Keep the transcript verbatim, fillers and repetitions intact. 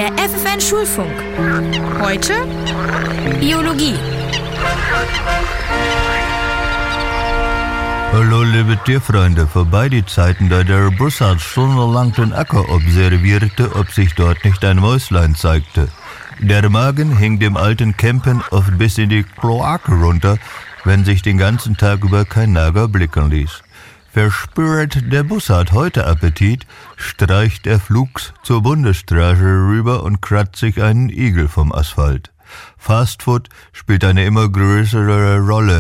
Der F F N Schulfunk. Heute Biologie. Hallo liebe Tierfreunde, vorbei die Zeiten, da der Bussard stundenlang den Acker observierte, ob sich dort nicht ein Mäuslein zeigte. Der Magen hing dem alten Kämpen oft bis in die Kloake runter, wenn sich den ganzen Tag über kein Nager blicken ließ. Verspürt der Bussard heute Appetit, streicht er flugs zur Bundesstraße rüber und kratzt sich einen Igel vom Asphalt. Fastfood spielt eine immer größere Rolle